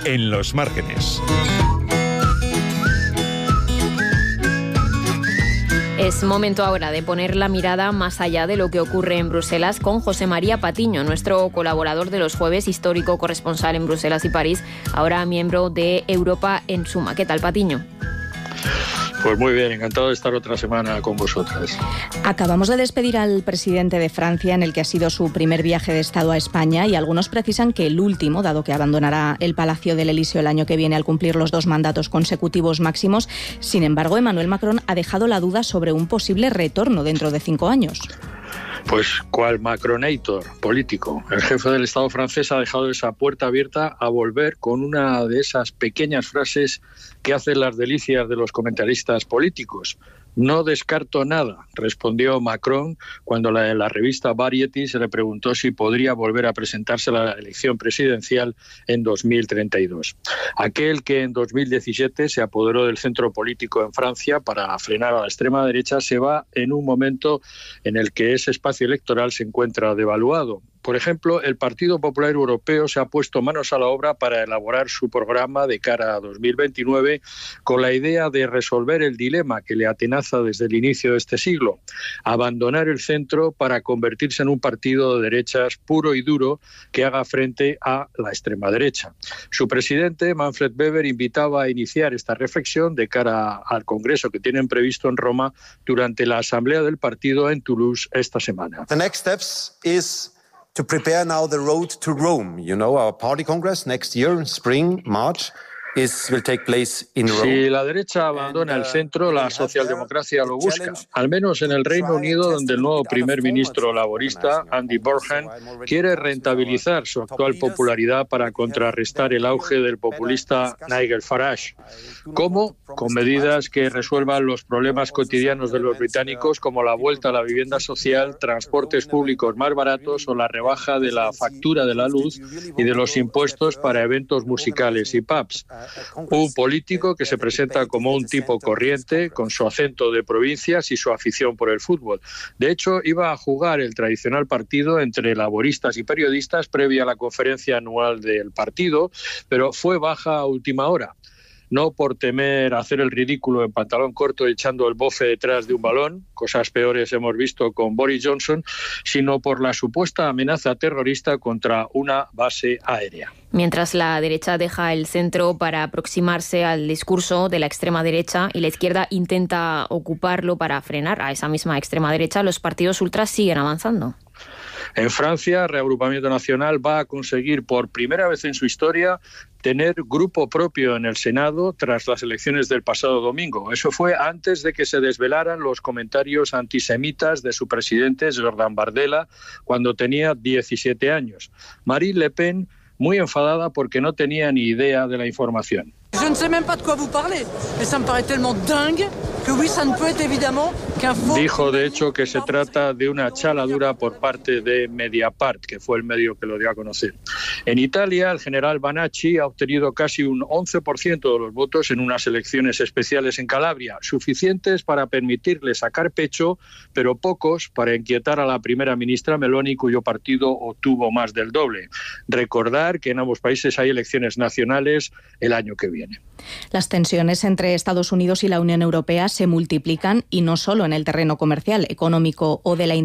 en los márgenes. Es momento ahora de poner la mirada más allá de lo que ocurre en Bruselas con José María Patiño, nuestro colaborador de los jueves, histórico corresponsal en Bruselas y París, ahora miembro de Europa en Suma. ¿Qué tal, Patiño? Pues muy bien, encantado de estar otra semana con vosotras. Acabamos de despedir al presidente de Francia en el que ha sido su primer viaje de Estado a España y algunos precisan que el último, dado que abandonará el Palacio del Elíseo el año que viene al cumplir los 2 mandatos consecutivos máximos. Sin embargo, Emmanuel Macron ha dejado la duda sobre un posible retorno dentro de 5 años. Pues, ¿cuál Macronator político? El jefe del Estado francés ha dejado esa puerta abierta a volver con una de esas pequeñas frases que hacen las delicias de los comentaristas políticos. No descarto nada, respondió Macron cuando la revista Variety se le preguntó si podría volver a presentarse a la elección presidencial en 2032. Aquel que en 2017 se apoderó del centro político en Francia para frenar a la extrema derecha se va en un momento en el que ese espacio electoral se encuentra devaluado. Por ejemplo, el Partido Popular Europeo se ha puesto manos a la obra para elaborar su programa de cara a 2029 con la idea de resolver el dilema que le atenaza desde el inicio de este siglo, abandonar el centro para convertirse en un partido de derechas puro y duro que haga frente a la extrema derecha. Su presidente, Manfred Weber, invitaba a iniciar esta reflexión de cara al Congreso que tienen previsto en Roma durante la asamblea del partido en Toulouse esta semana. The next steps is to prepare now the road to Rome. You know, our party congress next year, spring, March, will take place in Rome. Si la derecha abandona el centro, la socialdemocracia lo busca, al menos en el Reino Unido, donde el nuevo primer ministro laborista, Andy Burnham, quiere rentabilizar su actual popularidad para contrarrestar el auge del populista Nigel Farage. ¿Cómo? Con medidas que resuelvan los problemas cotidianos de los británicos, como la vuelta a la vivienda social, transportes públicos más baratos o la rebaja de la factura de la luz y de los impuestos para eventos musicales y pubs. Un político que se presenta como un tipo corriente, con su acento de provincias y su afición por el fútbol. De hecho, iba a jugar el tradicional partido entre laboristas y periodistas previa a la conferencia anual del partido, pero fue baja a última hora. No por temer hacer el ridículo en pantalón corto echando el bofe detrás de un balón, cosas peores hemos visto con Boris Johnson, sino por la supuesta amenaza terrorista contra una base aérea. Mientras la derecha deja el centro para aproximarse al discurso de la extrema derecha y la izquierda intenta ocuparlo para frenar a esa misma extrema derecha, los partidos ultras siguen avanzando. En Francia, Reagrupamiento Nacional va a conseguir por primera vez en su historia tener grupo propio en el Senado tras las elecciones del pasado domingo. Eso fue antes de que se desvelaran los comentarios antisemitas de su presidente, Jordan Bardella, cuando tenía 17 años. Marine Le Pen, muy enfadada porque no tenía ni idea de la información. Je ne sais même pas de quoi vous parlez, mais ça me paraît tellement dingue que oui, ça ne peut être évidemment qu'un faux... Dijo, de hecho, que se trata de una chaladura por parte de Mediapart, que fue el medio que lo dio a conocer. En Italia, el general Banacci ha obtenido casi un 11% de los votos en unas elecciones especiales en Calabria, suficientes para permitirle sacar pecho, pero pocos para inquietar a la primera ministra Meloni, cuyo partido obtuvo más del doble. Recordar que en ambos países hay elecciones nacionales el año que viene. Las tensiones entre Estados Unidos y la Unión Europea se multiplican y no solo en el terreno comercial, económico o de la